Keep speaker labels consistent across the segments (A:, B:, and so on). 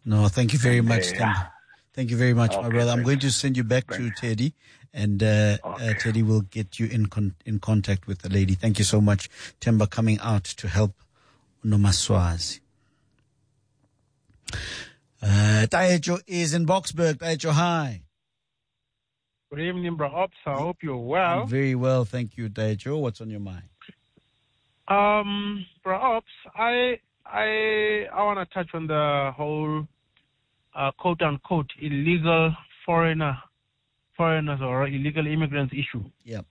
A: No, thank you very much, Tim.
B: Yeah.
A: Thank you very much, my
B: Okay,
A: brother. I'm
B: thanks.
A: going to send you back to Teddy, and Teddy will get you in contact with the lady. Thank you so much, Temba, coming out to help Nomaswazi. Taejo is in Boksburg. Taejo, hi.
C: Good evening, Bro Ops. I hope you're well.
A: I'm very well, thank you, Taejo. What's on your mind?
C: Bro Ops, I want to touch on the whole quote unquote illegal foreigners or illegal immigrants issue.
A: Yep.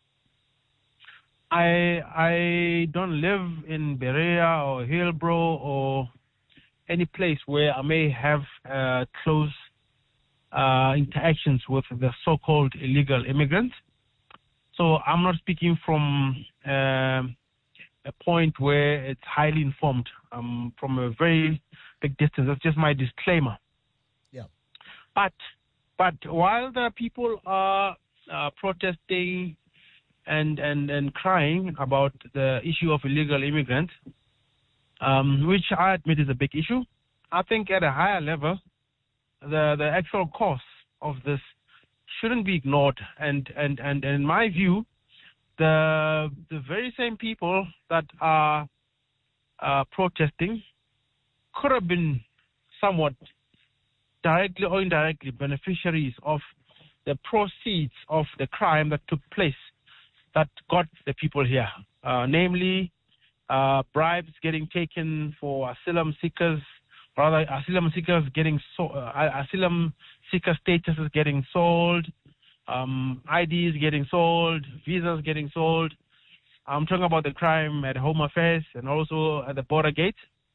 C: I don't live in Berea or Hillbrow or any place where I may have close interactions with the so-called illegal immigrants. So I'm not speaking from a point where it's highly informed. From a very big distance. That's just my disclaimer.
A: Yeah.
C: But while the people are protesting and crying about the issue of illegal immigrants, which I admit is a big issue, I think at a higher level, the actual cause of this shouldn't be ignored. And in my view, the very same people that are protesting could have been somewhat directly or indirectly beneficiaries of the proceeds of the crime that took place that got the people here, namely bribes getting taken for asylum seekers, rather asylum seekers getting asylum seeker status is getting sold, IDs getting sold, visas getting sold. I'm talking about the crime at Home Affairs and also at the border gate.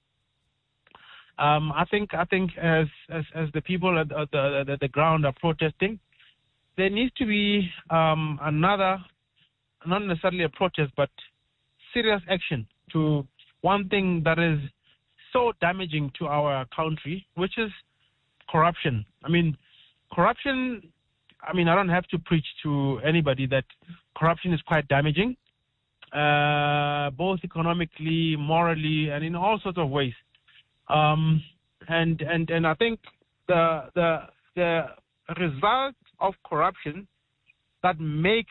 C: I think as the people at the ground are protesting, there needs to be another, not necessarily a protest, but serious action to one thing that is so damaging to our country, which is corruption. I mean, corruption, I don't have to preach to anybody that corruption is quite damaging, both economically, morally, and in all sorts of ways. And I think the result of corruption that makes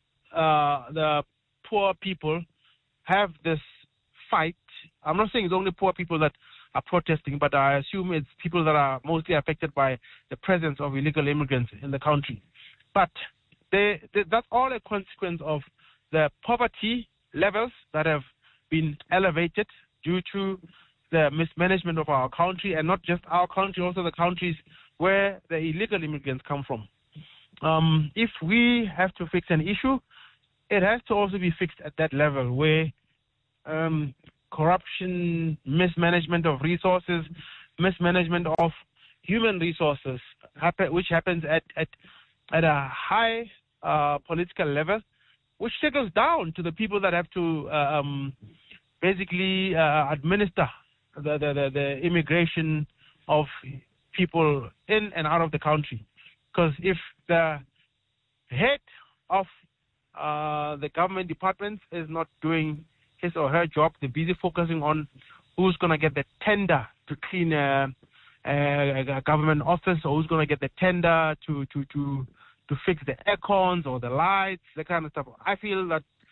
C: the poor people have this fight. I'm not saying it's only poor people that are protesting, but I assume it's people that are mostly affected by the presence of illegal immigrants in the country. But that's all a consequence of the poverty levels that have been elevated due to the mismanagement of our country, and not just our country, also the countries where the illegal immigrants come from. If we have to fix an issue, it has to also be fixed at that level where corruption, mismanagement of resources, mismanagement of human resources, which happens at a high political level, which trickles down to the people that have to basically administer the immigration of people in and out of the country. Because if the head of the government departments is not doing his or her job, they're busy focusing on who's going to get the tender to clean a government office, or who's going to get the tender to fix the aircons or the lights, that kind of stuff. I feel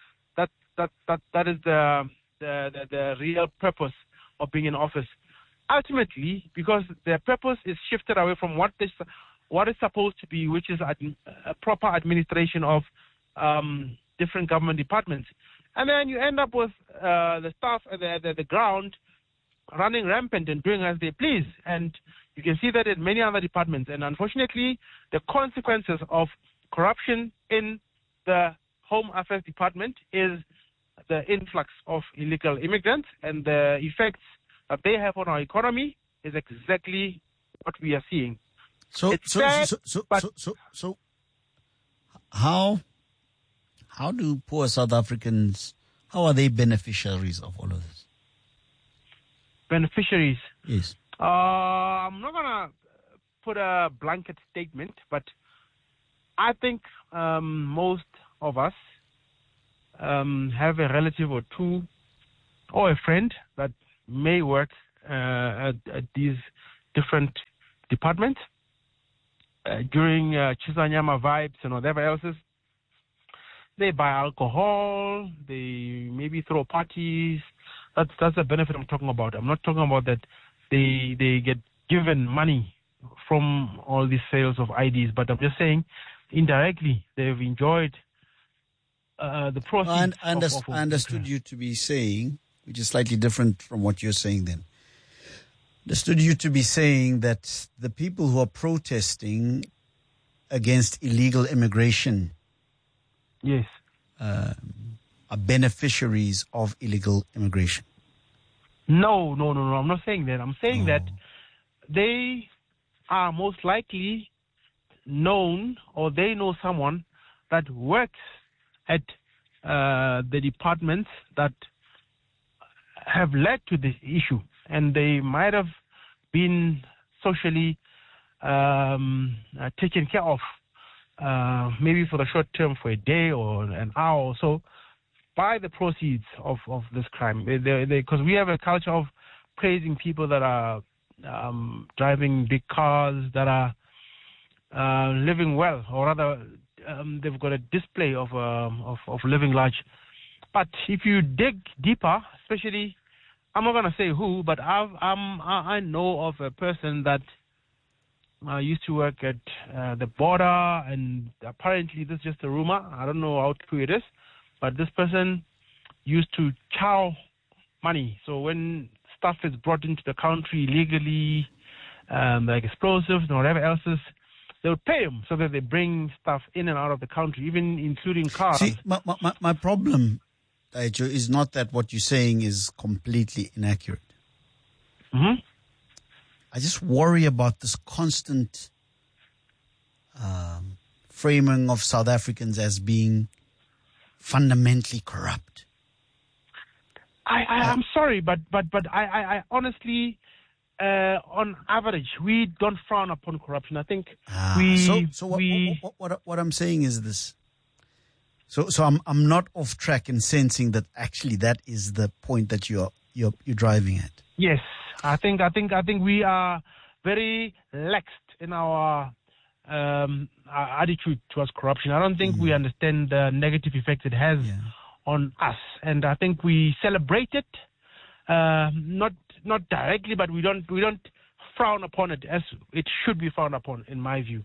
C: that is the real purpose of being in office. Ultimately, because their purpose is shifted away from what is supposed to be, which is a proper administration of different government departments. And then you end up with the staff at the ground running rampant and doing as they please. And you can see that in many other departments. And unfortunately, the consequences of corruption in the Home Affairs Department is the influx of illegal immigrants, and the effects that they have on our economy is exactly what we are seeing.
A: So how do poor South Africans, how are they beneficiaries of all of this?
C: Beneficiaries?
A: Yes.
C: I'm not going to put a blanket statement, but I think most of us have a relative or two, or a friend that may work at these different departments during Chisanyama vibes and whatever else is. They buy alcohol, they maybe throw parties. That's the benefit I'm talking about. I'm not talking about that they get given money from all these sales of IDs, but I'm just saying indirectly they've enjoyed the proceeds.
A: I understood you to be saying, which is slightly different from what you're saying then. Understood you to be saying that the people who are protesting against illegal immigration,
C: yes,
A: are beneficiaries of illegal immigration.
C: No. I'm not saying that. I'm saying that they are most likely known, or they know someone that works at the departments that have led to this issue, and they might have been socially taken care of, maybe for the short term, for a day or an hour or so, by the proceeds of this crime. Because we have a culture of praising people that are driving big cars, that are living well, or rather, they've got a display of living large. But if you dig deeper, especially, I'm not going to say who, but I know of a person that used to work at the border, and apparently this is just a rumor. I don't know how true it is, but this person used to chow money. So when stuff is brought into the country illegally, like explosives and whatever else is, they'll pay them so that they bring stuff in and out of the country, even including cars.
A: See, my problem, Daijo, is not that what you're saying is completely inaccurate.
C: Mm-hmm.
A: I just worry about this constant framing of South Africans as being fundamentally corrupt.
C: I'm sorry, but I honestly, on average, we don't frown upon corruption. I think
A: what I'm saying is this. So I'm not off track in sensing that actually that is the point that you're driving at.
C: Yes, I think we are very laxed in our attitude towards corruption. I don't think we understand the negative effects it has on us, and I think we celebrate it, not directly, but we don't frown upon it as it should be frowned upon, in my view.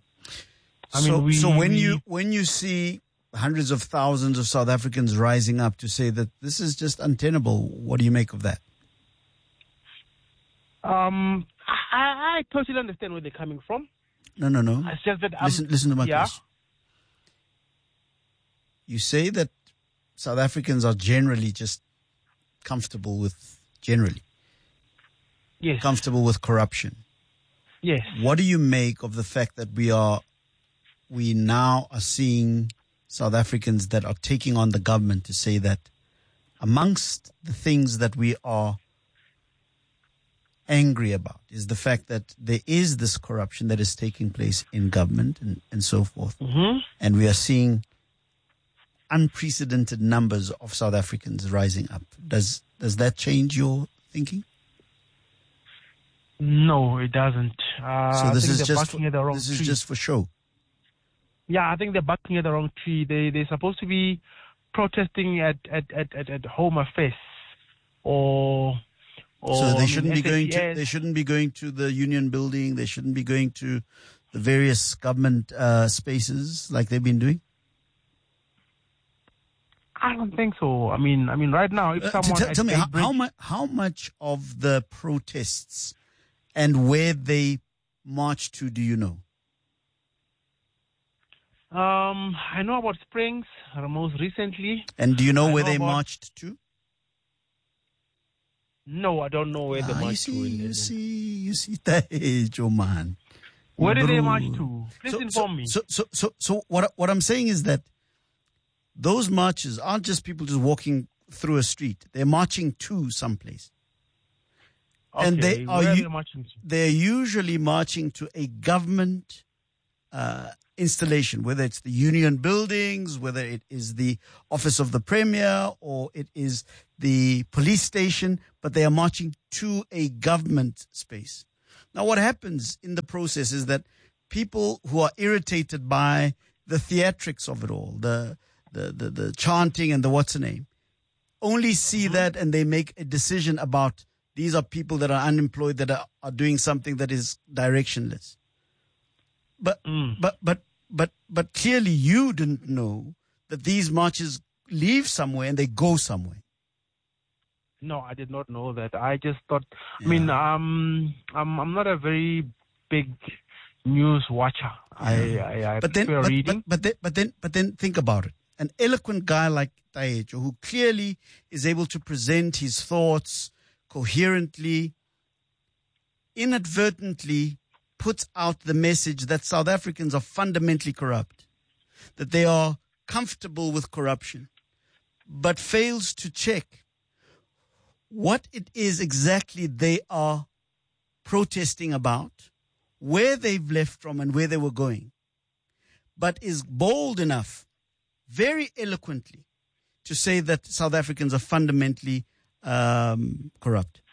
C: When
A: you see hundreds of thousands of South Africans rising up to say that this is just untenable, what do you make of that?
C: I totally understand where they're coming from.
A: No.
C: It's just that
A: listen to my question. You say that South Africans are generally just comfortable with corruption.
C: Yes.
A: What do you make of the fact that we now are seeing South Africans that are taking on the government to say that amongst the things that we are angry about is the fact that there is this corruption that is taking place in government and so forth.
C: Mm-hmm.
A: And we are seeing unprecedented numbers of South Africans rising up. Does that change your thinking?
C: No, it doesn't.
A: So this is just for show.
C: Yeah, I think they're barking at the wrong tree. They're supposed to be protesting at Home Affairs or
A: so they shouldn't be going to. They shouldn't be going to the Union Building. They shouldn't be going to the various government spaces like they've been doing.
C: I don't think so. I mean, right now, if someone
A: tell me how much of the protests and where they march to, do you know?
C: I know about Springs most recently.
A: And do you know where they marched to?
C: No, I don't know where they marched to.
A: You see, Daijo, man.
C: Where did they march to? Please inform me.
A: So what I'm saying is that those marches aren't just people just walking through a street. They're marching to someplace.
C: Okay,
A: and
C: where are they marching to?
A: They're usually marching to a government installation, whether it's the union buildings, whether it is the office of the premier, or it is the police station, but they are marching to a government space. Now, what happens in the process is that people who are irritated by the theatrics of it all, the chanting and the what's the name, only see that and they make a decision about these are people that are unemployed that are doing something that is directionless. But clearly you didn't know that these marches leave somewhere and they go somewhere.
C: No, I did not know that. I just thought. Yeah. I mean, I'm not a very big news watcher. Yeah. I prefer reading.
A: But then think about it. An eloquent guy like Taejo, who clearly is able to present his thoughts coherently, inadvertently puts out the message that South Africans are fundamentally corrupt, that they are comfortable with corruption, but fails to check what it is exactly they are protesting about, where they've left from and where they were going, but is bold enough, very eloquently, to say that South Africans are fundamentally corrupt.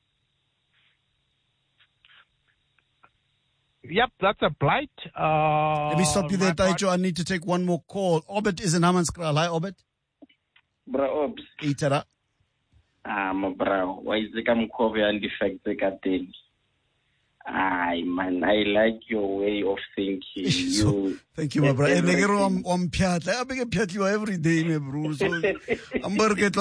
C: Yep, that's a blight.
A: Let me stop you there, Taejo. I need to take one more call. Obed is in Hammanskraal. Hi, Obed.
B: Bra Obs.
A: Itara.
B: Bra. Why is the Kamkove and defect the Katin? I like your way of thinking.
A: Thank you, my brother. I'm every day, my bro. So I'm working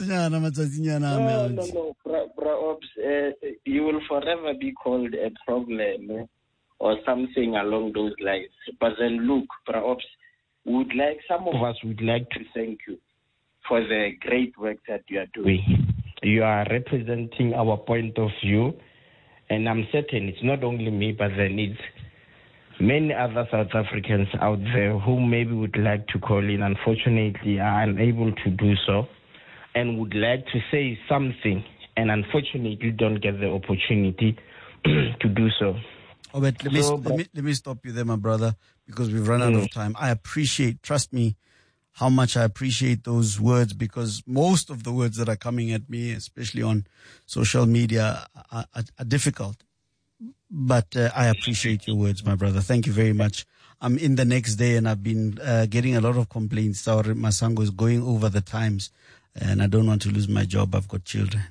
B: No, Bra Obs. You will forever be called a problem or something along those lines. But then look, perhaps some of us would like to thank you for the great work that you are doing. You are representing our point of view, and I'm certain it's not only me, but then it's many other South Africans out there who maybe would like to call in. Unfortunately, are unable to do so and would like to say something, and unfortunately don't get the opportunity to do so.
A: Oh, but let me stop you there, my brother, because we've run out of time. I appreciate, trust me, how much I appreciate those words, because most of the words that are coming at me, especially on social media, are difficult. But I appreciate your words, my brother. Thank you very much. I'm in the next day and I've been getting a lot of complaints. Masango is going over the times and I don't want to lose my job. I've got children.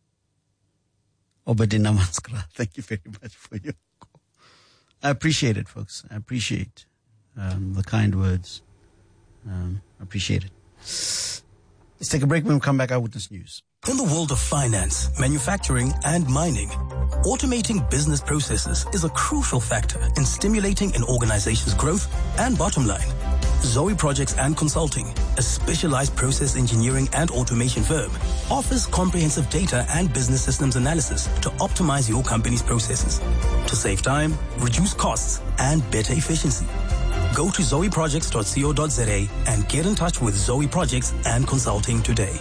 A: Obedina Maskra, thank you very much for your call. I appreciate it, folks. I appreciate the kind words. Appreciate it. Let's take a break. When we come back, Eyewitness News.
D: In the world of finance, manufacturing, and mining, automating business processes is a crucial factor in stimulating an organization's growth and bottom line. Zoe Projects and Consulting, a specialized process engineering and automation firm, offers comprehensive data and business systems analysis to optimize your company's processes, to save time, reduce costs, and better efficiency. Go to zoeprojects.co.za and get in touch with Zoe Projects and Consulting today.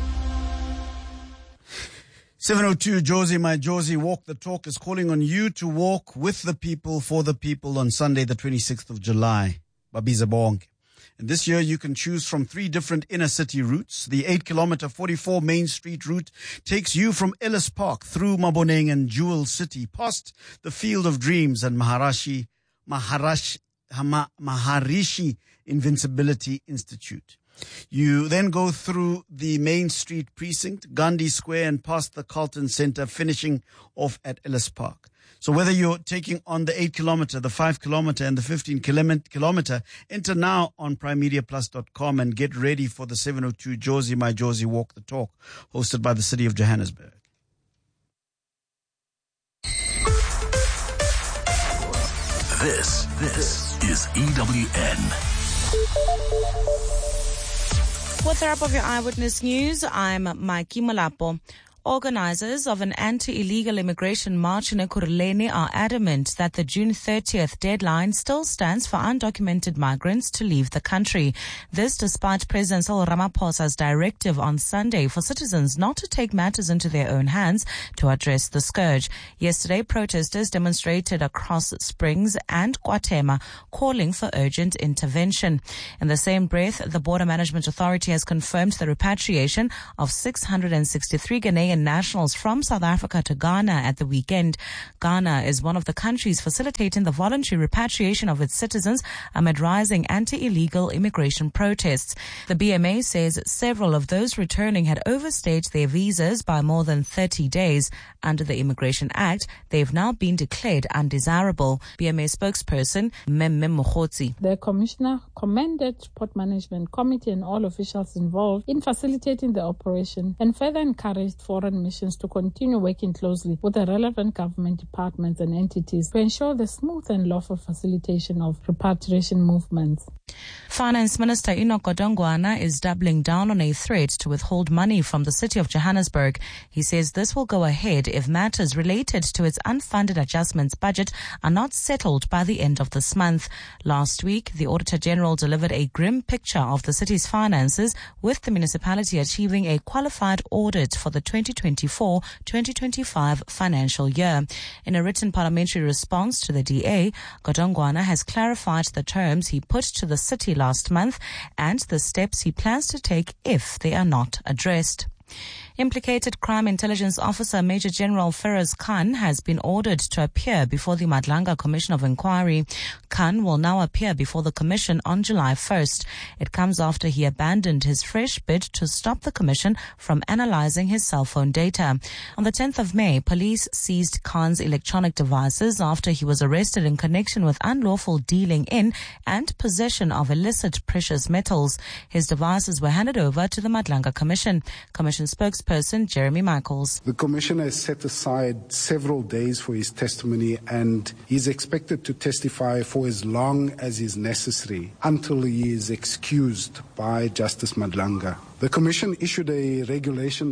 A: 702 Josie, my Josie, Walk the Talk is calling on you to walk with the people, for the people on Sunday, the 26th of July. Babiza Bonke. And this year you can choose from 3 different inner city routes. The 8-kilometer 44 Main Street route takes you from Ellis Park through Maboneng and Jewel City, past the Field of Dreams and Maharishi Invincibility Institute. You then go through the Main Street precinct, Gandhi Square, and past the Carlton Center, finishing off at Ellis Park. So whether you're taking on the 8-kilometer, the 5-kilometer, and the 15-kilometer, enter now on primemediaplus.com and get ready for the 702 Josie, my Josie, Walk the Talk, hosted by the City of Johannesburg.
D: This is EWN.
E: With the wrap of your Eyewitness News, I'm Mikey Malapo. Organizers of an anti-illegal immigration march in Ekurhuleni are adamant that the June 30th deadline still stands for undocumented migrants to leave the country. This despite President Cyril Ramaphosa's directive on Sunday for citizens not to take matters into their own hands to address the scourge. Yesterday, protesters demonstrated across Springs and Guatema, calling for urgent intervention. In the same breath, the Border Management Authority has confirmed the repatriation of 663 Ghanaian Ghanaian nationals from South Africa to Ghana at the weekend. Ghana is one of the countries facilitating the voluntary repatriation of its citizens amid rising anti-illegal immigration protests. The BMA says several of those returning had overstayed their visas by more than 30 days. Under the Immigration Act, they've now been declared undesirable. BMA spokesperson Mem Mokhotsi.
F: The Commissioner commended Port Management Committee and all officials involved in facilitating the operation and further encouraged foreign missions to continue working closely with the relevant government departments and entities to ensure the smooth and lawful facilitation of repatriation movements.
E: Finance Minister Enoch Godongwana is doubling down on a threat to withhold money from the city of Johannesburg. He says this will go ahead if matters related to its unfunded adjustments budget are not settled by the end of this month. Last week, the Auditor General delivered a grim picture of the city's finances, with the municipality achieving a qualified audit for the 2024-2025 financial year. In a written parliamentary response to the DA, Godongwana has clarified the terms he put to the city last month and the steps he plans to take if they are not addressed. Implicated Crime Intelligence Officer Major General Feroz Khan has been ordered to appear before the Madlanga Commission of Inquiry. Khan will now appear before the Commission on July 1st. It comes after he abandoned his fresh bid to stop the Commission from analyzing his cell phone data. On the 10th of May, police seized Khan's electronic devices after he was arrested in connection with unlawful dealing in and possession of illicit precious metals. His devices were handed over to the Madlanga Commission. Commission spokesperson Jeremy Michaels.
G: The Commissioner has set aside several days for his testimony, and he's expected to testify for as long as is necessary until he is excused by Justice Madlanga. The Commission issued a Regulation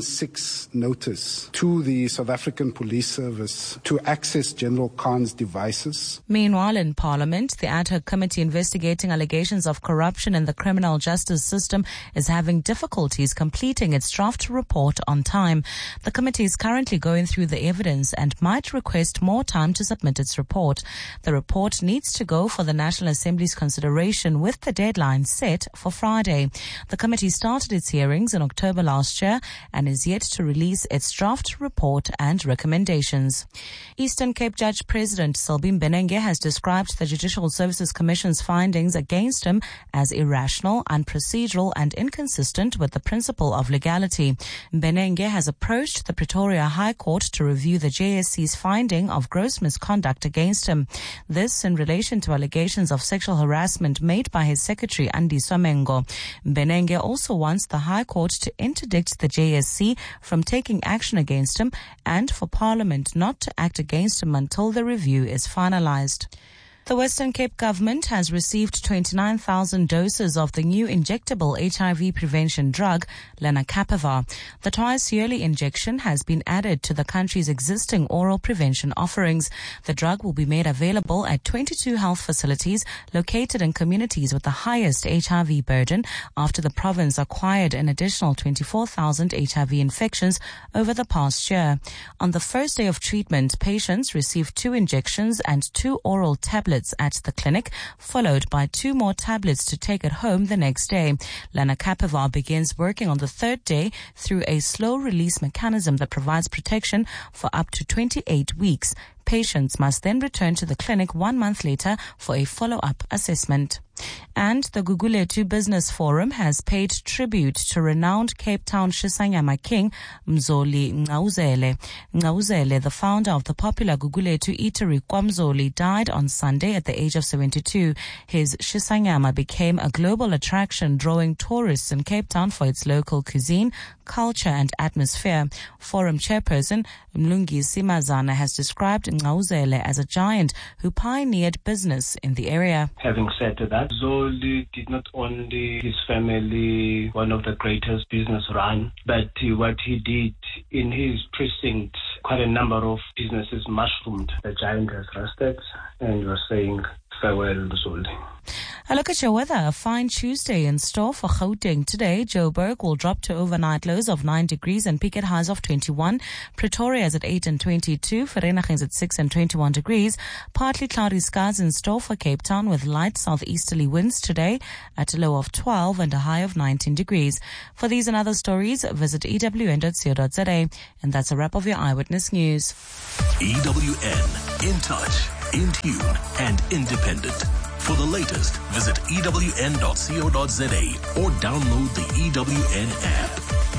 G: 10.6 notice to the South African Police Service to access General Khan's devices.
E: Meanwhile, in Parliament, the ad hoc committee investigating allegations of corruption in the criminal justice system is having difficulties completing its draft report on time. The committee is currently going through the evidence and might request more time to submit its report. The report needs to go for the National Assembly's consideration, with the deadline set for Friday. The committee started its hearings in October last year and is yet to release its draft report and recommendations. Eastern Cape Judge President Selby Mbenenge has described the Judicial Services Commission's findings against him as irrational, unprocedural and inconsistent with the principle of legality. Mbenenge has approached the Pretoria High Court to review the JSC's finding of gross misconduct against him. This in relation to allegations of sexual harassment made by his secretary, Andy Somengo. Mbenenge also wants the High Court to interdict the JSC from taking action against him and for Parliament not to act against him until the review is finalized. The Western Cape government has received 29,000 doses of the new injectable HIV prevention drug, lenacapavir. The twice-yearly injection has been added to the country's existing oral prevention offerings. The drug will be made available at 22 health facilities located in communities with the highest HIV burden after the province acquired an additional 24,000 HIV infections over the past year. On the first day of treatment, patients received 2 injections and 2 oral tablets at the clinic, followed by 2 more tablets to take at home the next day. Lenacapavir begins working on the 3rd day through a slow-release mechanism that provides protection for up to 28 weeks. Patients must then return to the clinic 1 month later for a follow-up assessment. And the Gugulethu Business Forum has paid tribute to renowned Cape Town Shisanyama king, Mzoli Ngqawuzele. Ngqawuzele, the founder of the popular Gugulethu eatery KwaMzoli, died on Sunday at the age of 72. His Shisanyama became a global attraction, drawing tourists in Cape Town for its local cuisine, culture and atmosphere. Forum chairperson Mlungi Simazana has described Ngqawuzele as a giant who pioneered business in the area.
H: Having said that, Zoli did not only his family one of the greatest business run, but what he did in his precinct, quite a number of businesses mushroomed. The giant has rested, and we're saying farewell, Zoli.
E: A look at your weather. A fine Tuesday in store for Gauteng today. Joburg will drop to overnight lows of 9 degrees and peak at highs of 21. Pretoria is at 8 and 22. Vereeniging is at 6 and 21 degrees. Partly cloudy skies in store for Cape Town with light southeasterly winds today at a low of 12 and a high of 19 degrees. For these and other stories, visit ewn.co.za. And that's a wrap of your Eyewitness News.
D: EWN, in touch, in tune, and independent. For the latest, visit ewn.co.za or download the EWN app.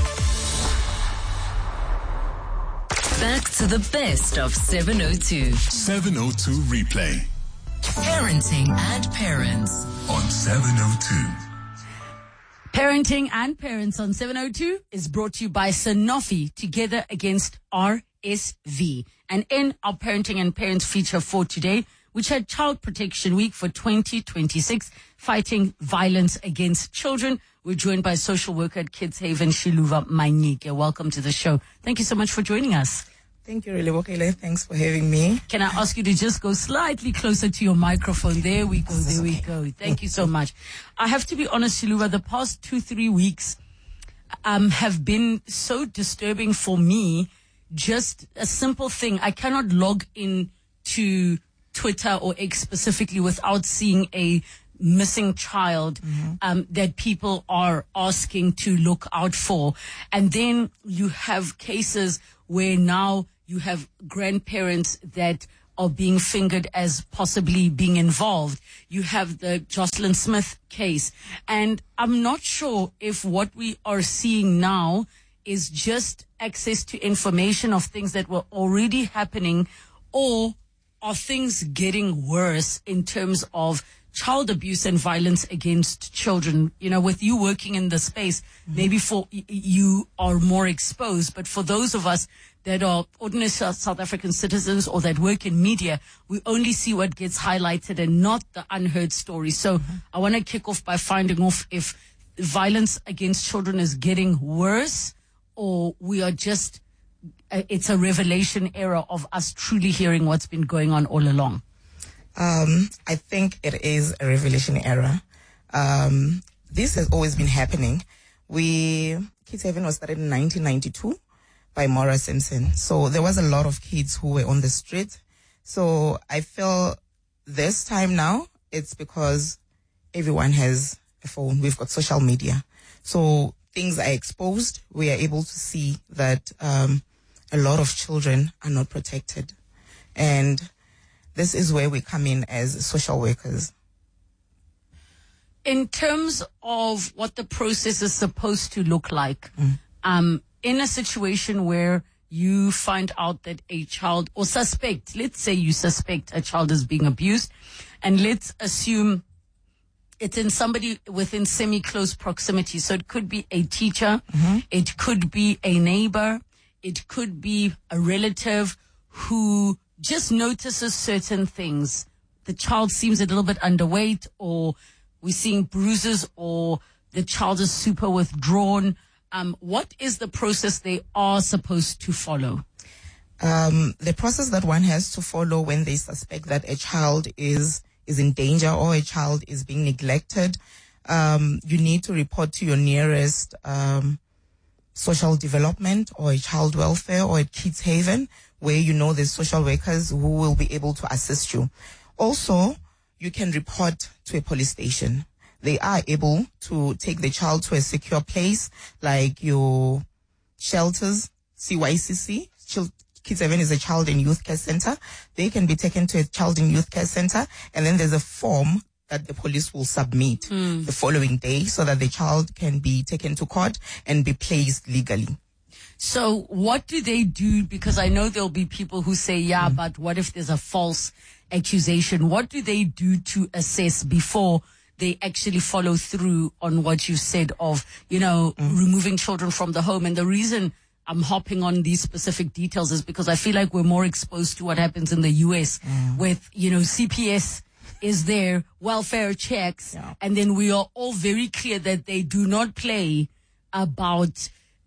I: Back to the best of 702.
J: 702 replay.
I: Parenting and Parents
J: On 702.
K: Parenting and Parents on 702 is brought to you by Sanofi, together against RSV. And in our Parenting and Parents feature for today, which had Child Protection Week for 2026, fighting violence against children, we're joined by social worker at Kids Haven, Shiluva Manyike. Welcome to the show. Thank you so much for joining us.
L: Thank you, Relebokele. Thanks for having me.
K: Can I ask you to just go slightly closer to your microphone? There we go. There we go. Thank you so much. I have to be honest, Shiluva, the past 2-3 weeks have been so disturbing for me. Just a simple thing. I cannot log in to Twitter or X specifically without seeing a missing child that people are asking to look out for. And then you have cases where now you have grandparents that are being fingered as possibly being involved. You have the Jocelyn Smith case. And I'm not sure if what we are seeing now is just access to information of things that were already happening, or are things getting worse in terms of child abuse and violence against children? You know, with you working in the space, maybe for you are more exposed, but for those of us that are ordinary South African citizens or that work in media, we only see what gets highlighted and not the unheard stories. So I want to kick off by finding off if violence against children is getting worse, or we are just, it's a revelation era of us truly hearing what's been going on all along.
L: I think it is a revelation era. This has always been happening. Kids Haven was started in 1992 by Maura Simpson. So there was a lot of kids who were on the street. So I feel this time now, it's because everyone has a phone. We've got social media. So things are exposed. We are able to see that a lot of children are not protected. And this is where we come in as social workers.
K: In terms of what the process is supposed to look like, in a situation where you find out that a child, or suspect, let's say you suspect a child is being abused, and let's assume it's in somebody within semi-close proximity. So it could be a teacher, it could be a neighbor, it could be a relative who just notices certain things. The child seems a little bit underweight, or we're seeing bruises, or the child is super withdrawn. What is the process they are supposed to follow?
L: The process that one has to follow when they suspect that a child is in danger or a child is being neglected, you need to report to your nearest social development or a child welfare or a Kids Haven, where you know there's social workers who will be able to assist you. Also, you can report to a police station. They are able to take the child to a secure place, like your shelters, CYCC. Kids Haven is a child and youth care center. They can be taken to a child and youth care center, and then there's a form that the police will submit the following day so that the child can be taken to court and be placed legally.
K: So what do they do? Because I know there'll be people who say, but what if there's a false accusation? What do they do to assess before they actually follow through on what you said of, removing children from the home? And the reason I'm hopping on these specific details is because I feel like we're more exposed to what happens in the US with, CPS is there, welfare checks, and then we are all very clear that they do not play about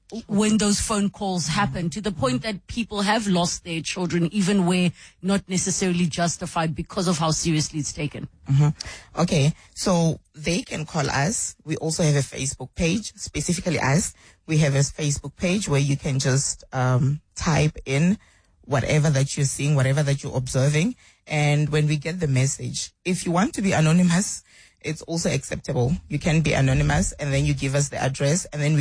K: when those phone calls happen, to the point that people have lost their children, even where not necessarily justified because of how seriously it's taken.
L: Okay, so they can call us. We also have a Facebook page, specifically us. We have a Facebook page where you can just type in whatever that you're seeing, whatever that you're observing. And when we get the message, if you want to be anonymous, it's also acceptable. You can be anonymous, and then you give us the address, and then we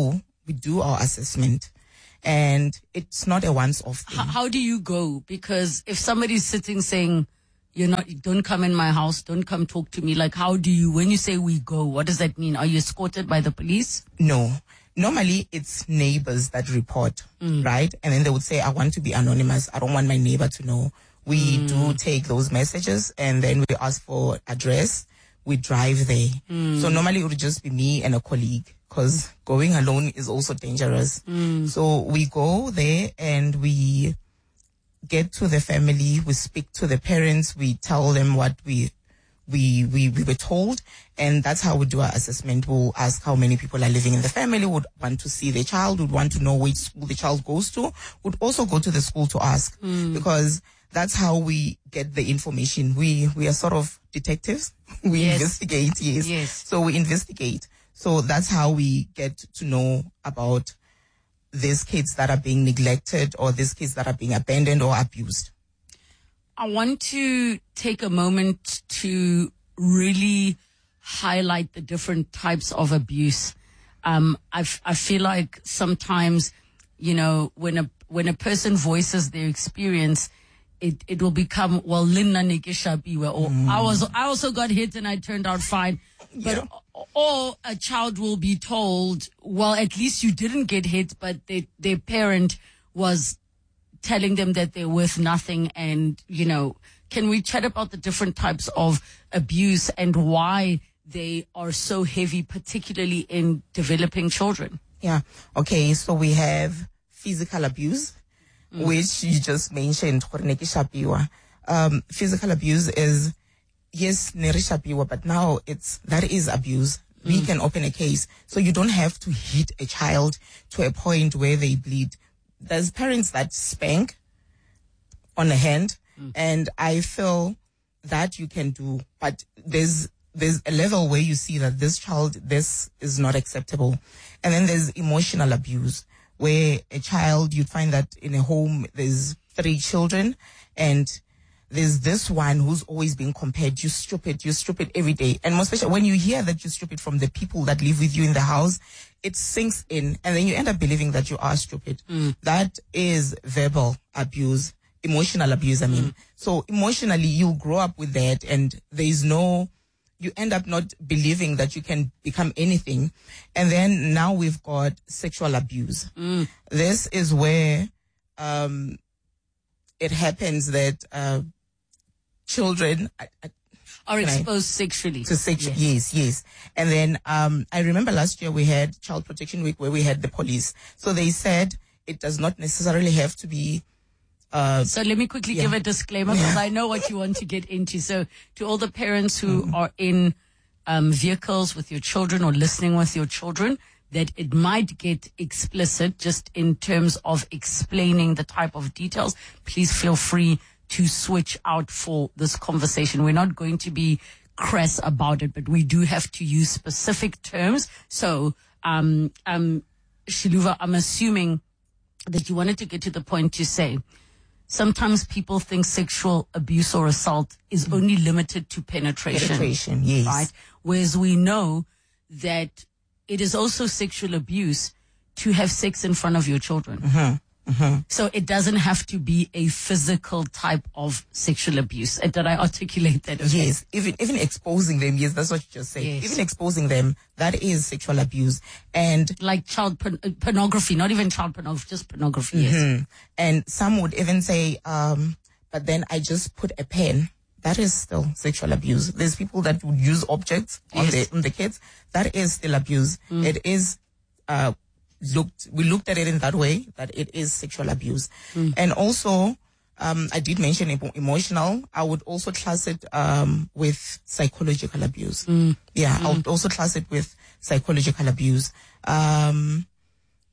L: do our assessment. And it's not a once-off thing.
K: How do you go? Because if somebody's sitting saying, don't come in my house, don't come talk to me, like, how do you, when you say we go, what does that mean? Are you escorted by the police?
L: No. Normally, it's neighbors that report, right? And then they would say, I want to be anonymous. I don't want my neighbor to know. We do take those messages, and then we ask for address. We drive there. So normally it would just be me and a colleague, because going alone is also dangerous. So we go there and we get to the family. We speak to the parents. We tell them what we were told, and that's how we do our assessment. We'll ask how many people are living in the family, would want to see the child, would want to know which school the child goes to, would also go to the school to ask, because that's how we get the information. We are sort of detectives. We investigate, yes. So we investigate. So that's how we get to know about these kids that are being neglected, or these kids that are being abandoned or abused.
K: I want to take a moment to really highlight the different types of abuse. I feel like sometimes, when a person voices their experience, it will become, well, Linna Nikishabiwa, or I also got hit and I turned out fine. But or a child will be told, well, at least you didn't get hit, but their parent was telling them that they're worth nothing. And, can we chat about the different types of abuse and why they are so heavy, particularly in developing children?
L: Yeah. Okay. So we have physical abuse, which you just mentioned. Physical abuse is, yes, nerishapiwa, but now that is abuse. We can open a case. So you don't have to hit a child to a point where they bleed. There's parents that spank on a hand, and I feel that you can do, but there's a level where you see that this is not acceptable. And then there's emotional abuse, where a child, you'd find that in a home, there's 3 children, and there's this one who's always being compared. You're stupid every day. And most especially when you hear that you're stupid from the people that live with you in the house, it sinks in, and then you end up believing that you are stupid. That is verbal abuse, emotional abuse, I mean. So emotionally, you grow up with that, and you end up not believing that you can become anything. And then now we've got sexual abuse. This is where it happens that children
K: are exposed sexually.
L: To sexual, yes. And then I remember last year we had Child Protection Week, where we had the police. So they said it does not necessarily have to be.
K: So let me quickly give a disclaimer, because I know what you want to get into. So to all the parents who are in vehicles with your children or listening with your children, that it might get explicit just in terms of explaining the type of details, please feel free to switch out for this conversation. We're not going to be crass about it, but we do have to use specific terms. So, Shiluva, I'm assuming that you wanted to get to the point to say, sometimes people think sexual abuse or assault is only limited to penetration.
L: Penetration, yes.
K: Right? Whereas we know that it is also sexual abuse to have sex in front of your children. So it doesn't have to be a physical type of sexual abuse. Did I articulate that? Okay?
L: Yes. Even exposing them, yes, that's what you just said. Yes. Even exposing them, that is sexual abuse. And
K: like child pornography, not even child pornography, just pornography, yes.
L: And some would even say, but then I just put a pen. That is still sexual abuse. There's people that would use objects on the kids. That is still abuse. It is, we looked at it in that way, that it is sexual abuse. And also, I did mention emotional. I would also class it with psychological abuse. I would also class it with psychological abuse.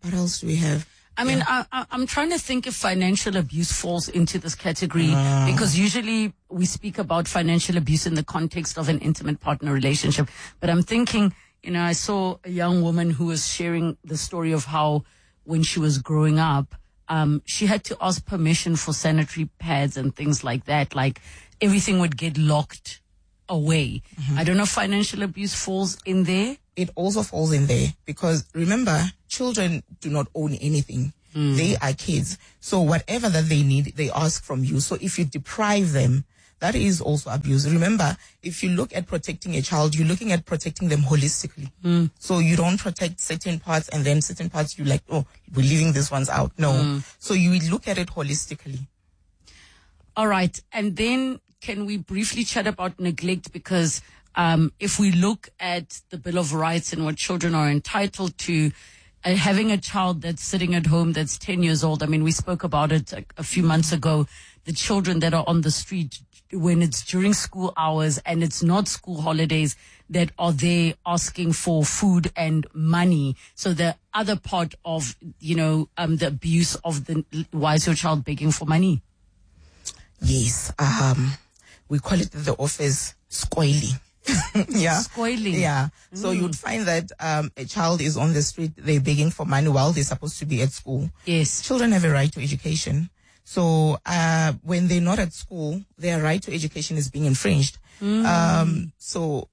L: What else do we have?
K: I mean, I'm trying to think if financial abuse falls into this category, because usually we speak about financial abuse in the context of an intimate partner relationship. But I'm thinking, I saw a young woman who was sharing the story of how when she was growing up, she had to ask permission for sanitary pads and things like that. Like everything would get locked away. I don't know if financial abuse falls in there.
L: It also falls in there because remember, children do not own anything. They are kids. So whatever that they need, they ask from you. So if you deprive them, that is also abuse. Remember, if you look at protecting a child, you're looking at protecting them holistically. So you don't protect certain parts and then certain parts you like, oh, we're leaving this ones out. No. So you look at it holistically.
K: All right. And then can we briefly chat about neglect? Because if we look at the Bill of Rights and what children are entitled to, having a child that's sitting at home that's 10 years old, I mean, we spoke about it a few months ago, the children that are on the street when it's during school hours and it's not school holidays that are there asking for food and money. So the other part of, the abuse of why is your child begging for money?
L: Yes. We call it the office scoiling. Yeah.
K: Spoiling.
L: Yeah. So you'd find that a child is on the street, they're begging for money while they're supposed to be at school.
K: Yes.
L: Children have a right to education. So when they're not at school, their right to education is being infringed. So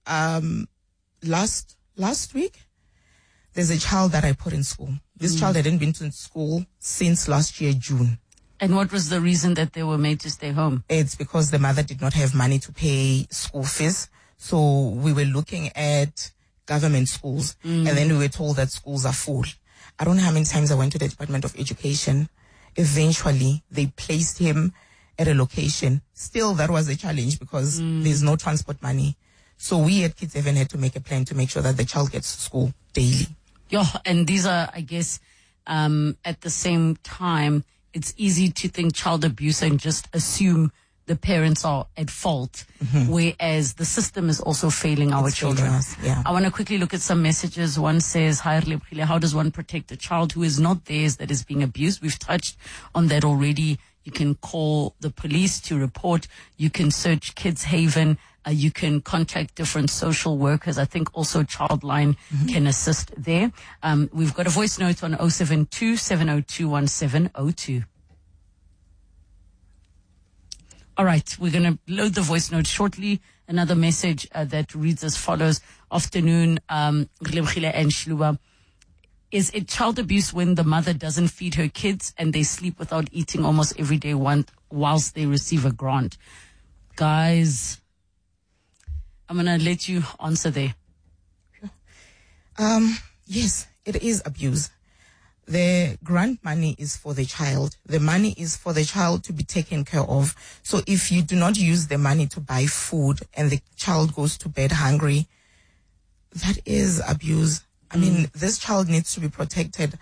L: last week, there's a child that I put in school. This child hadn't been to school since last year, June.
K: And what was the reason that they were made to stay home?
L: It's because the mother did not have money to pay school fees. So we were looking at government schools, and then we were told that schools are full. I don't know how many times I went to the Department of Education. Eventually, they placed him at a location. Still, that was a challenge because there's no transport money. So we at Kids Haven had to make a plan to make sure that the child gets to school daily.
K: Yeah, and these are, I guess, at the same time, it's easy to think child abuse and just assume the parents are at fault, whereas the system is also failing our children.
L: Yeah.
K: I want to quickly look at some messages. One says, "Hi, Relebogile, how does one protect a child who is not theirs that is being abused?" We've touched on that already. You can call the police to report. You can search Kids Haven. You can contact different social workers. I think also Childline can assist there. We've got a voice note on 072 702 1702. All right, we're going to load the voice note shortly. Another message that reads as follows. Afternoon, Relebogile and Shluba. Is it child abuse when the mother doesn't feed her kids and they sleep without eating almost every day whilst they receive a grant? Guys, I'm going to let you answer there.
L: Yes, it is abuse. The grant money is for the child. The money is for the child to be taken care of. So if you do not use the money to buy food and the child goes to bed hungry, that is abuse. I mean, this child needs to be protected.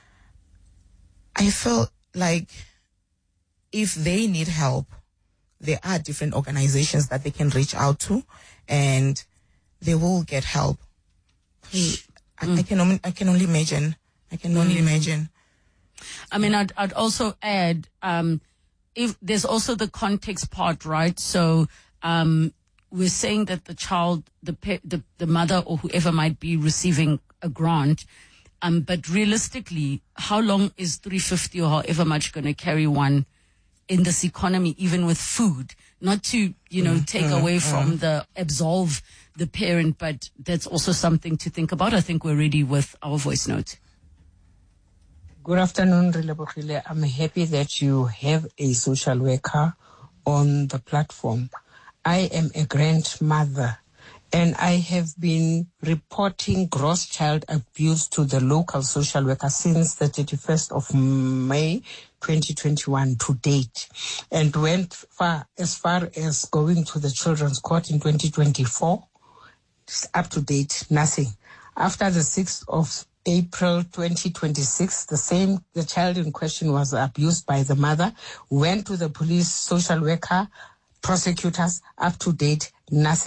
L: I feel like if they need help, there are different organizations that they can reach out to and they will get help. I can only imagine. I can only imagine.
K: I mean, I'd also add, if there's also the context part, right? So, we're saying that the child, the mother or whoever might be receiving a grant, but realistically, how long is 350 or however much going to carry one in this economy, even with food? Not to, take away from absolve the parent, but that's also something to think about. I think we're ready with our voice note.
M: Good afternoon, Relebogile. I'm happy that you have a social worker on the platform. I am a grandmother and I have been reporting gross child abuse to the local social worker since the 31st of May 2021 to date, and went as far as going to the Children's Court in 2024. Up to date, nothing. After the 6th of April 2026, the child in question was abused by the mother, went to the police, social worker, prosecutors. Up to date, nothing.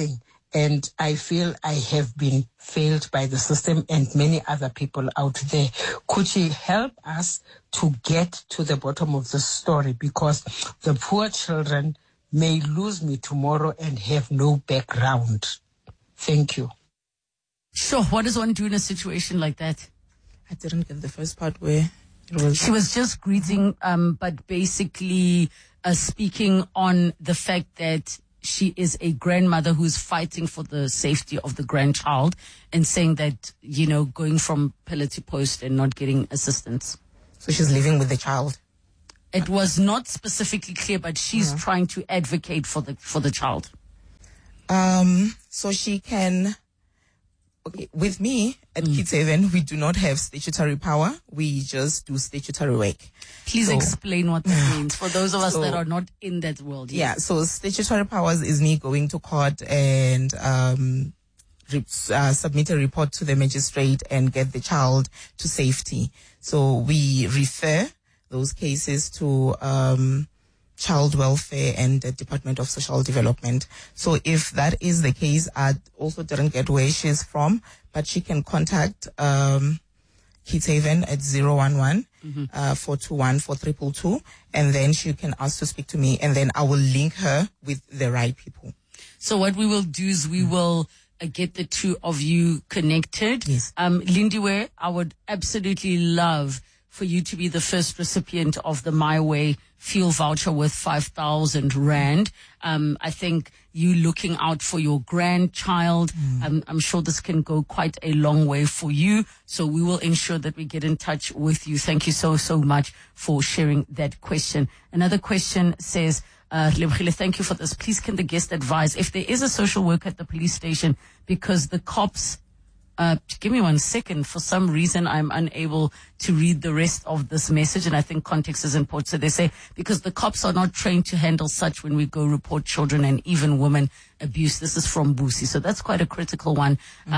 M: And I feel I have been failed by the system and many other people out there. Could she help us to get to the bottom of the story? Because the poor children may lose me tomorrow and have no background. Thank you.
K: Sure. What does one do in a situation like that?
L: I didn't get the first part where it was.
K: She was just greeting, but basically speaking on the fact that she is a grandmother who's fighting for the safety of the grandchild and saying that, going from pillar to post and not getting assistance.
L: So she's living with the child.
K: It was not specifically clear, but she's trying to advocate for the child.
L: So she can. Okay, with me at Kids Haven, we do not have statutory power. We just do statutory work.
K: Please explain what that means for those of us that are not in that world. Yes.
L: Yeah, so statutory powers is me going to court and submit a report to the magistrate and get the child to safety. So we refer those cases to Child Welfare and the Department of Social Development. So if that is the case, I also didn't get where she's from, but she can contact Kids Haven at 011 421 4222, and then she can ask to speak to me, and then I will link her with the right people.
K: So what we will do is we will get the two of you connected.
L: Yes.
K: Lindiwe, I would absolutely love for you to be the first recipient of the My Way fuel voucher worth 5,000 Rand. I think you looking out for your grandchild. I'm sure this can go quite a long way for you. So we will ensure that we get in touch with you. Thank you so much for sharing that question. Another question says, Lebogile, thank you for this. Please can the guest advise if there is a social worker at the police station because the cops give me 1 second. For some reason, I'm unable to read the rest of this message, and I think context is important. So they say, because the cops are not trained to handle such when we go report children and even women abuse. This is from Busi. So that's quite a critical one.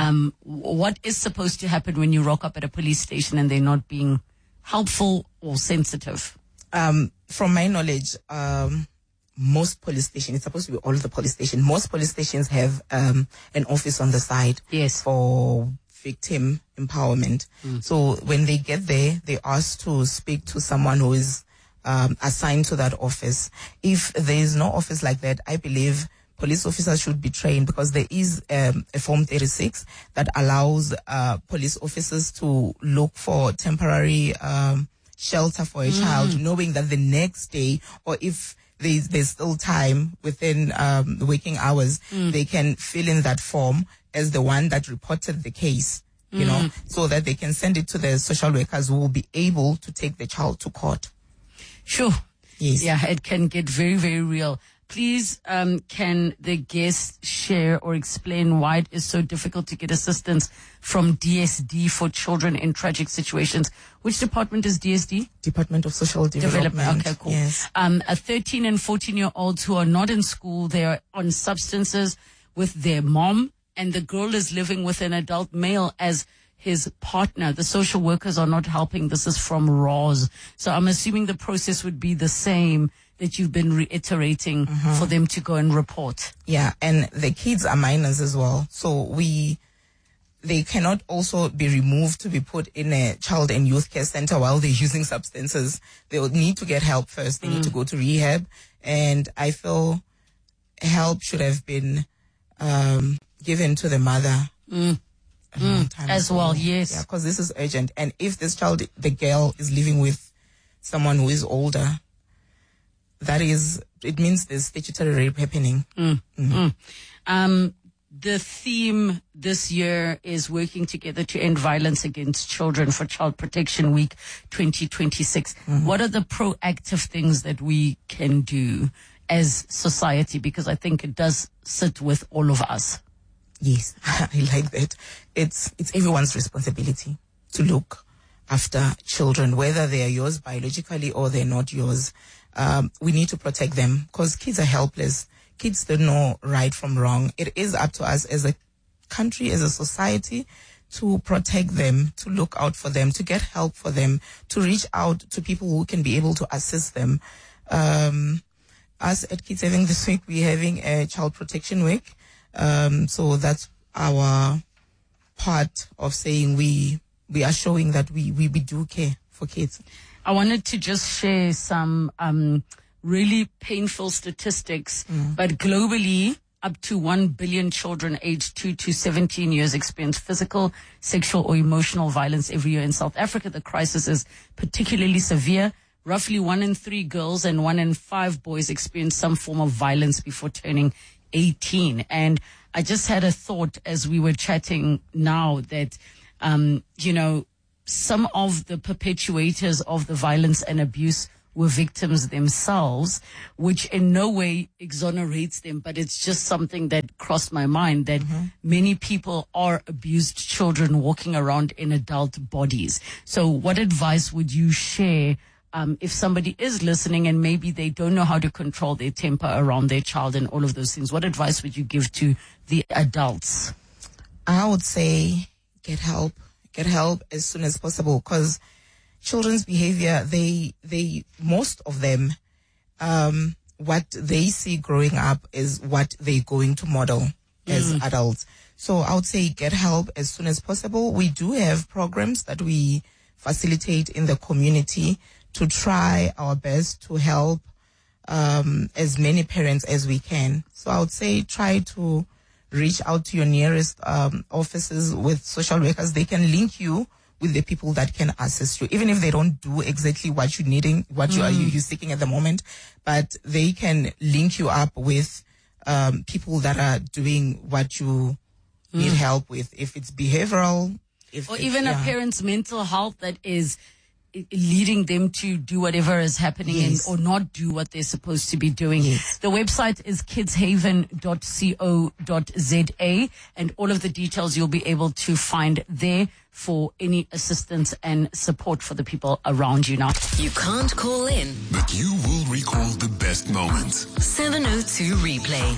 K: What is supposed to happen when you rock up at a police station and they're not being helpful or sensitive?
L: From my knowledge, most police stations, it's supposed to be all the police stations. Most police stations have an office on the side for victim empowerment. So when they get there, they ask to speak to someone who is assigned to that office. If there is no office like that, I believe police officers should be trained, because there is a Form 36 that allows police officers to look for temporary shelter for a child, knowing that the next day, or if there's still time within the working hours, they can fill in that form as the one that reported the case, you know, so that they can send it to the social workers who will be able to take the child to court.
K: Sure.
L: Yes.
K: Yeah, it can get very, very real. Please, can the guest share or explain why it is so difficult to get assistance from DSD for children in tragic situations? Which department is DSD?
L: Department of Social Development.
K: Okay, cool.
L: Yes.
K: 13 and 14-year-olds who are not in school, they are on substances with their mom, and the girl is living with an adult male as his partner. The social workers are not helping. This is from Roz. So I'm assuming the process would be the same that you've been reiterating for them to go and report.
L: Yeah, and the kids are minors as well. So they cannot also be removed to be put in a child and youth care center while they're using substances. They will need to get help first. They need to go to rehab. And I feel help should have been given to the mother.
K: As well, yes.
L: Yeah, because this is urgent. And if this child, the girl, is living with someone who is older, it means there's statutory rape happening.
K: The theme this year is working together to end violence against children for Child Protection Week 2026. What are the proactive things that we can do as society? Because I think it does sit with all of us.
L: Yes, I like that. It's everyone's responsibility to look after children, whether they are yours biologically or they're not yours. We need to protect them because kids are helpless. Kids don't know right from wrong. It is up to us as a country, as a society, to protect them, to look out for them, to get help for them, to reach out to people who can be able to assist them. Us at Kids Haven this week, we're having a Child Protection Week. So that's our part of saying we are showing that we do care for kids.
K: I wanted to just share some really painful statistics, but globally, up to 1 billion children aged 2 to 17 years experience physical, sexual, or emotional violence every year in South Africa. The crisis is particularly severe. Roughly 1 in 3 girls and 1 in 5 boys experience some form of violence before turning 18. And I just had a thought as we were chatting now that, some of the perpetuators of the violence and abuse were victims themselves, which in no way exonerates them, but it's just something that crossed my mind that many people are abused children walking around in adult bodies. So what advice would you share if somebody is listening and maybe they don't know how to control their temper around their child and all of those things? What advice would you give to the adults?
L: I would say get help as soon as possible, because children's behavior, they most of them, what they see growing up is what they're going to model as adults. So I would say get help as soon as possible. We do have programs that we facilitate in the community to try our best to help as many parents as we can. So I would say try to reach out to your nearest offices with social workers. They can link you with the people that can assist you, even if they don't do exactly what you're needing, what you're seeking at the moment, but they can link you up with people that are doing what you need help with, if it's behavioral,
K: or even a parent's mental health that is leading them to do whatever is happening or not do what they're supposed to be doing. The website is kidshaven.co.za, and all of the details you'll be able to find there for any assistance and support for the people around you now.
I: You can't call in,
J: but you will recall the best moments.
I: 702 Replay.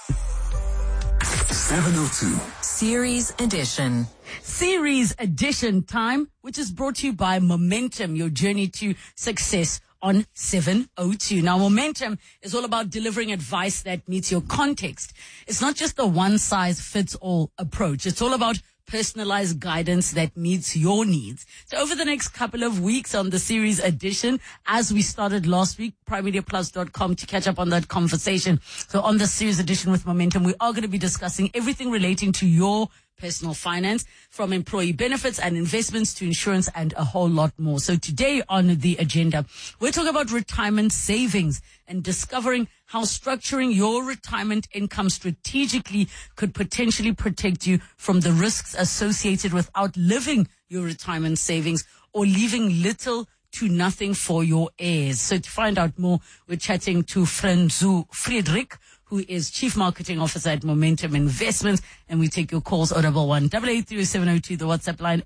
J: 702.
I: Series Edition.
K: Series Edition time, which is brought to you by Momentum, your journey to success on 702. Now, Momentum is all about delivering advice that meets your context. It's not just a one-size-fits-all approach. It's all about personalized guidance that meets your needs. So over the next couple of weeks on the Series Edition, as we started last week, primediaplus.com to catch up on that conversation. So on the Series Edition with Momentum, we are going to be discussing everything relating to your personal finance, from employee benefits and investments to insurance and a whole lot more. So today on the agenda, we're talking about retirement savings and discovering how structuring your retirement income strategically could potentially protect you from the risks associated with outliving your retirement savings or leaving little to nothing for your heirs. So to find out more, we're chatting to Franzu Friedrich, who is Chief Marketing Officer at Momentum Investments. And we take your calls on 1-888-3702, the WhatsApp line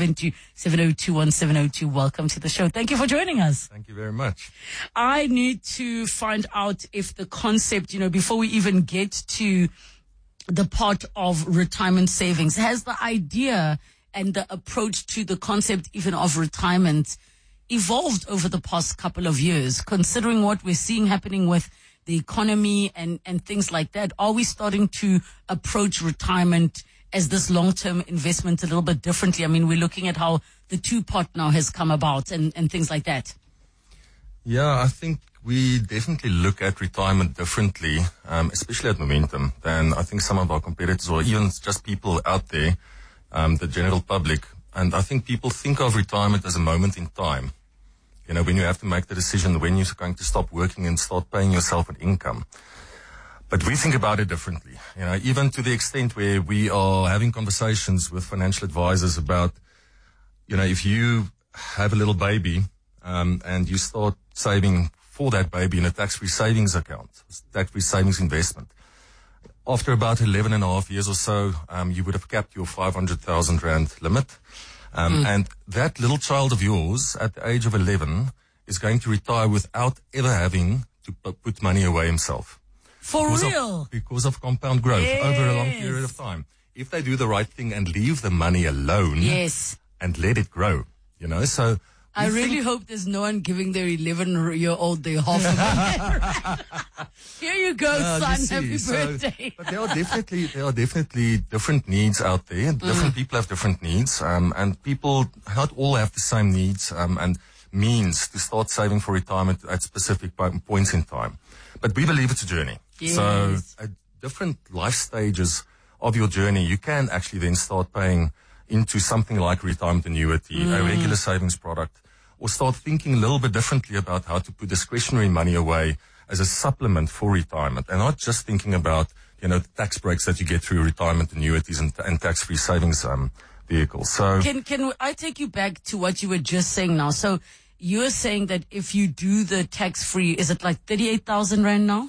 K: 072-702-1702. Welcome to the show. Thank you for joining us.
N: Thank you very much.
K: I need to find out if the concept, before we even get to the part of retirement savings, has the idea and the approach to the concept even of retirement evolved over the past couple of years, considering what we're seeing happening with the economy and things like that? Are we starting to approach retirement as this long-term investment a little bit differently? I mean, we're looking at how the two-pot now has come about and things like that.
N: Yeah, I think we definitely look at retirement differently, especially at Momentum, than I think some of our competitors or even just people out there, the general public. And I think people think of retirement as a moment in time. When you have to make the decision when you're going to stop working and start paying yourself an income. But we think about it differently, even to the extent where we are having conversations with financial advisors about, if you have a little baby, and you start saving for that baby in a tax-free savings account, tax-free savings investment. After about 11 and a half years or so, you would have capped your 500,000 Rand limit. And that little child of yours at the age of 11 is going to retire without ever having to put money away himself. Because of compound growth over a long period of time. If they do the right thing and leave the money alone and let it grow, so
K: I really hope there's no one giving their 11-year-old their half a million. Here you go, son. Happy birthday.
N: But there are definitely different needs out there. Different people have different needs, and people not all have the same needs and means to start saving for retirement at specific points in time. But we believe it's a journey.
K: Yes.
N: So at different life stages of your journey, you can actually then start paying into something like retirement annuity, a regular savings product, or start thinking a little bit differently about how to put discretionary money away as a supplement for retirement, and not just thinking about, the tax breaks that you get through retirement annuities and tax-free savings vehicles. So
K: can I take you back to what you were just saying now? So you're saying that if you do the tax-free, is it like 38,000 Rand now?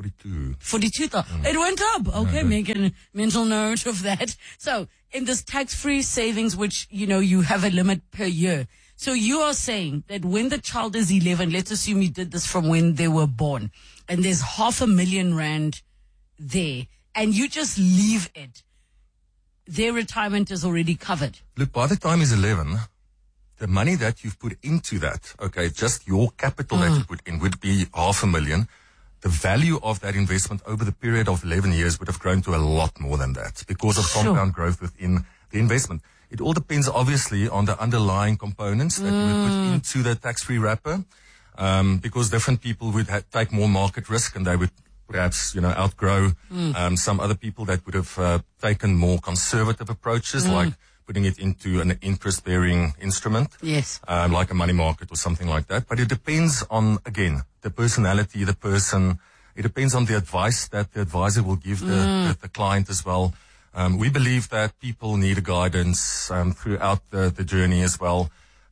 K: 42,000. It went up. Okay, making a mental note of that. So in this tax-free savings, which, you have a limit per year. So you are saying that when the child is 11, let's assume you did this from when they were born, and there's 500,000 Rand there, and you just leave it, their retirement is already covered.
N: Look, by the time he's 11, the money that you've put into that, just your capital that you put in would be 500,000. The value of that investment over the period of 11 years would have grown to a lot more than that because of compound growth within the investment. It all depends, obviously, on the underlying components that you would put into the tax-free wrapper, because different people would take more market risk, and they would perhaps, outgrow some other people that would have taken more conservative approaches, like putting it into an interest-bearing instrument, like a money market or something like that. But it depends on, again, the personality, the person. It depends on the advice that the advisor will give the client as well. We believe that people need a guidance throughout the journey as well.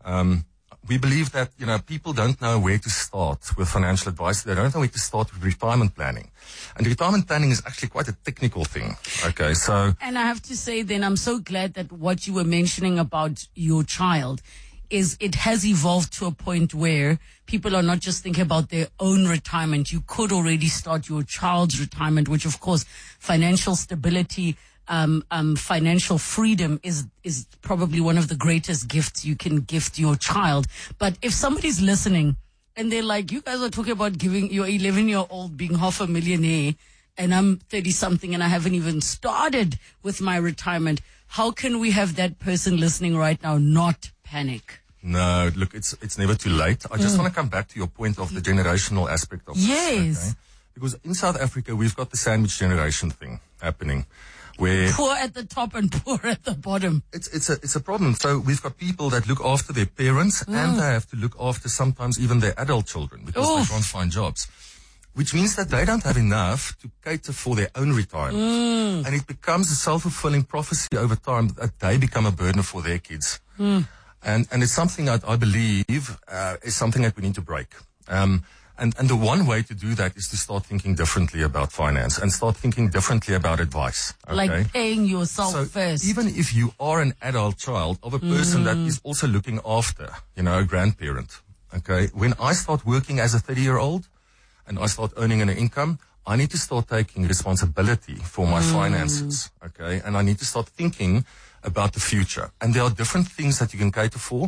N: We believe that, people don't know where to start with financial advice. They don't know where to start with retirement planning. And retirement planning is actually quite a technical thing. Okay, so.
K: And I have to say then, I'm so glad that what you were mentioning about your child is it has evolved to a point where people are not just thinking about their own retirement. You could already start your child's retirement, which of course, financial stability, financial freedom is probably one of the greatest gifts you can gift your child. But if somebody's listening and they're like, you guys are talking about giving your 11-year-old being 500,000, and I'm 30-something and I haven't even started with my retirement, how can we have that person listening right now not panic?
N: No, look, it's never too late. I just want to come back to your point of the generational aspect of this.
K: Yes.
N: Okay? Because in South Africa, we've got the sandwich generation thing happening, where
K: poor at the top and poor at the bottom.
N: It's a problem. So we've got people that look after their parents and they have to look after sometimes even their adult children because they can't find jobs, which means that they don't have enough to cater for their own retirement. And it becomes a self-fulfilling prophecy over time that they become a burden for their kids. And it's something that I believe is something that we need to break. And the one way to do that is to start thinking differently about finance and start thinking differently about advice. Okay?
K: Like paying yourself first.
N: Even if you are an adult child of a person that is also looking after, a grandparent. Okay. When I start working as a 30-year-old and I start earning an income, I need to start taking responsibility for my finances. Okay. And I need to start thinking about the future. And there are different things that you can cater for,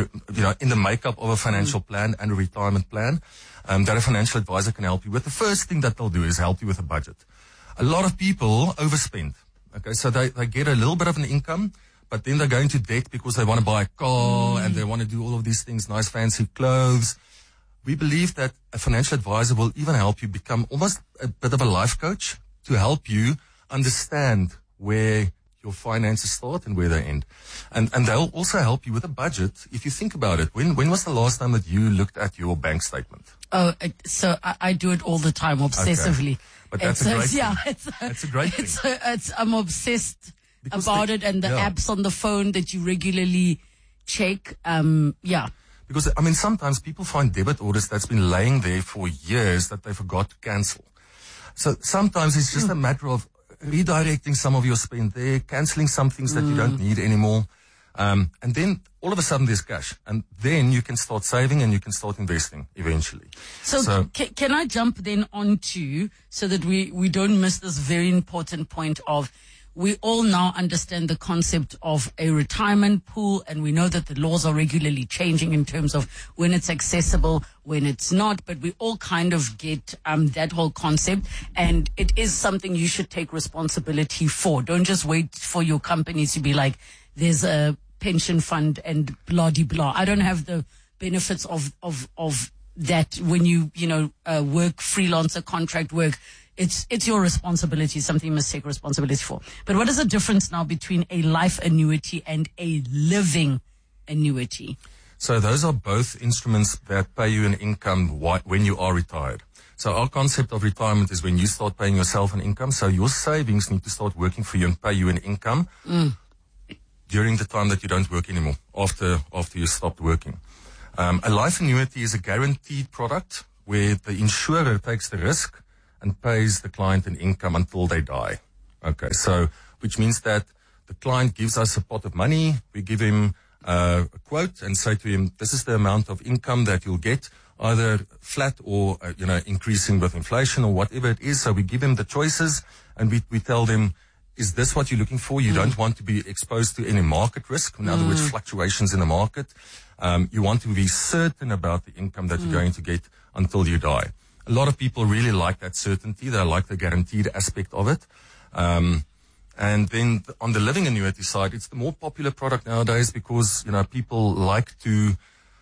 N: in the makeup of a financial plan and a retirement plan. That a financial advisor can help you with. The first thing that they'll do is help you with a budget. A lot of people overspend. Okay, so they get a little bit of an income, but then they're going to debt because they want to buy a car and they want to do all of these things, nice fancy clothes. We believe that a financial advisor will even help you become almost a bit of a life coach to help you understand where your finances start and where they end. And they'll also help you with a budget. If you think about it, when was the last time that you looked at your bank statement?
K: Oh, so I do it all the time, obsessively.
N: Okay. But that's a great thing. Yeah, that's a great thing.
K: I'm obsessed about it, and the apps on the phone that you regularly check.
N: Because, sometimes people find debit orders that's been laying there for years that they forgot to cancel. So sometimes it's just a matter of redirecting some of your spend there, canceling some things that you don't need anymore. And then all of a sudden there's cash. And then you can start saving and you can start investing eventually.
K: So can I jump then onto, so that we don't miss this very important point of we all now understand the concept of a retirement pool, and we know that the laws are regularly changing in terms of when it's accessible, when it's not, but we all kind of get that whole concept, and it is something you should take responsibility for. Don't just wait for your companies to be like, there's a pension fund and blah de blah. I don't have the benefits of that when you work freelancer contract work. It's your responsibility, something you must take responsibility for. But what is the difference now between a life annuity and a living annuity?
N: So those are both instruments that pay you an income when you are retired. So our concept of retirement is when you start paying yourself an income. So your savings need to start working for you and pay you an income during the time that you don't work anymore, after you stopped working. A life annuity is a guaranteed product where the insurer takes the risk and pays the client an income until they die. Okay, so which means that the client gives us a pot of money, we give him a quote and say to him, this is the amount of income that you'll get, either flat or, increasing with inflation or whatever it is. So we give him the choices and we tell them, is this what you're looking for? You don't want to be exposed to any market risk. In other words, fluctuations in the market. You want to be certain about the income that you're going to get until you die. A lot of people really like that certainty. They like the guaranteed aspect of it. And then on the living annuity side, it's the more popular product nowadays because, people like to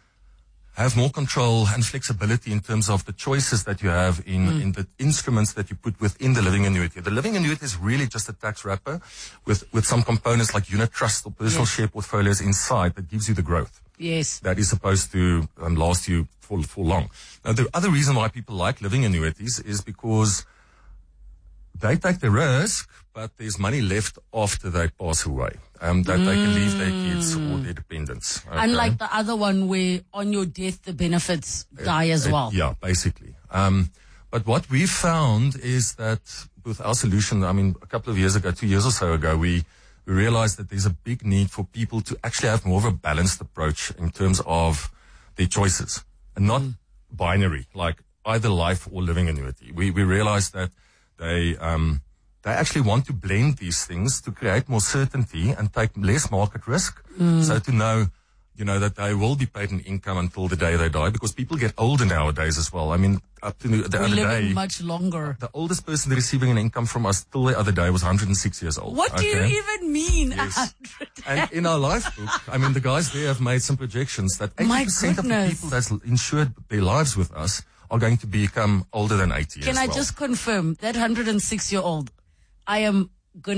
N: have more control and flexibility in terms of the choices that you have in the instruments that you put within the living annuity. The living annuity is really just a tax wrapper with some components like unit trust or personal share portfolios inside that gives you the growth.
K: Yes.
N: That is supposed to last you for long. Now, the other reason why people like living annuities is because they take the risk, but there's money left after they pass away. That they can leave their kids or their dependents. Okay?
K: Unlike the other one where on your death the benefits die as well.
N: Yeah, basically. But what we found is that with our solution, a couple of years ago, 2 years or so ago, we realized that there's a big need for people to actually have more of a balanced approach in terms of their choices and not binary, like either life or living annuity. We realized that they actually want to blend these things to create more certainty and take less market risk. So to know, that they will be paid an income until the day they die, because people get older nowadays as well. Up to the other day,
K: much longer.
N: The oldest person receiving an income from us till the other day was 106 years old.
K: What do you even mean?
N: Yes. And in our life book, the guys there have made some projections that 80% of the people that's insured their lives with us are going to become older than 80
K: Can I just confirm that 106-year-old? I'm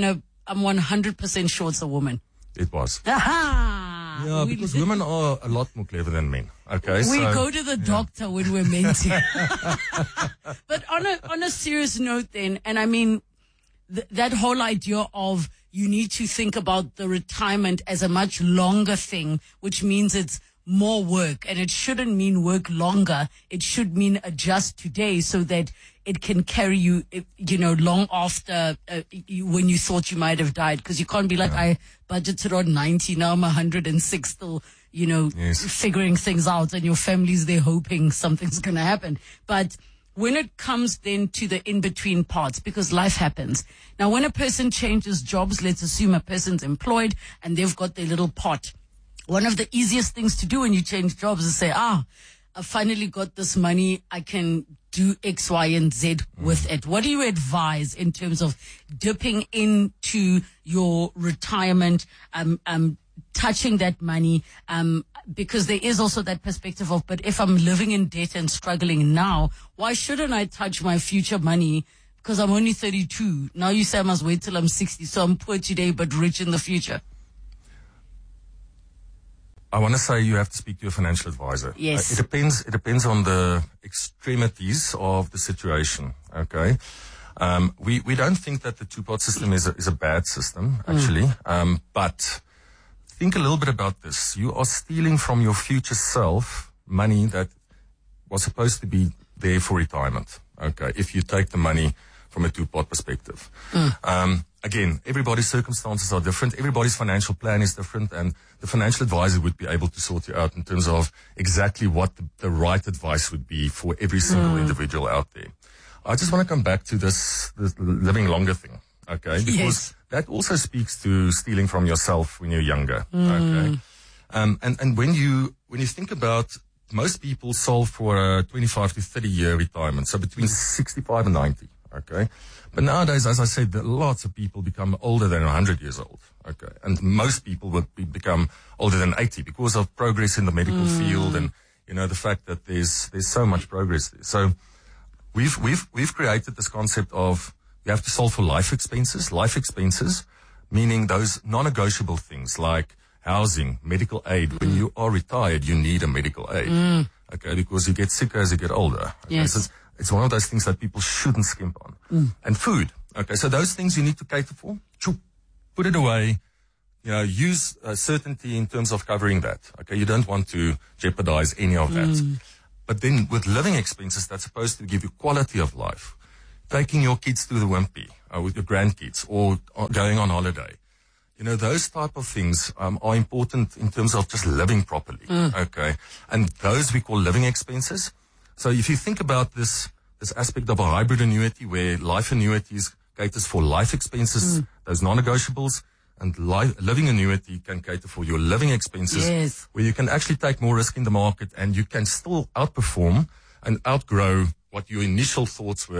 K: 100% sure it's a woman.
N: It was.
K: Aha!
N: Yeah, because women are a lot more clever than men. Okay,
K: we go to the doctor when we're meant to. But on a serious note then, and that whole idea of you need to think about the retirement as a much longer thing, which means it's more work, and it shouldn't mean work longer. It should mean adjust today so that it can carry you, long after when you thought you might have died. Because you can't be like, I budgeted on 90, now I'm 106, still, figuring things out, and your family's there hoping something's going to happen. But when it comes then to the in-between parts, because life happens. Now, when a person changes jobs, let's assume a person's employed and they've got their little pot. One of the easiest things to do when you change jobs is say, I finally got this money. I can do X, Y, and Z with it. What do you advise in terms of dipping into your retirement, touching that money? Because there is also that perspective of, but if I'm living in debt and struggling now, why shouldn't I touch my future money? Because I'm only 32. Now you say I must wait till I'm 60. So I'm poor today, but rich in the future.
N: I want to say you have to speak to your financial advisor.
K: Yes.
N: It depends on the extremities of the situation. Okay. We don't think that the two-part system is a bad system, actually. But think a little bit about this. You are stealing from your future self money that was supposed to be there for retirement. Okay. If you take the money from a two-part perspective. Again, everybody's circumstances are different. Everybody's financial plan is different, and the financial advisor would be able to sort you out in terms of exactly what the right advice would be for every single individual out there. I just want to come back to this living longer thing. Okay, because that also speaks to stealing from yourself when you're younger. Okay, and when you think about, most people solve for a 25 to 30 year retirement, so between 65 and 90. Okay, but nowadays, as I said, lots of people become older than 100 years old. Okay, and most people will become older than 80 because of progress in the medical field, and the fact that there's so much progress there. So we've created this concept of, you have to solve for life expenses. Life expenses, meaning those non-negotiable things like housing, medical aid. When you are retired, you need a medical aid. Okay, because you get sicker as you get older. Okay?
K: Yes.
N: So it's one of those things that people shouldn't skimp on. And food. Okay, so those things you need to cater for. Put it away. Use certainty in terms of covering that. Okay, you don't want to jeopardize any of that. But then with living expenses, that's supposed to give you quality of life. Taking your kids to the Wimpy, with your grandkids, or going on holiday. Those type of things are important in terms of just living properly. Okay, and those we call living expenses. So if you think about this aspect of a hybrid annuity, where life annuities caters for life expenses, those non-negotiables, and living annuity can cater for your living expenses, where you can actually take more risk in the market and you can still outperform and outgrow what your initial thoughts were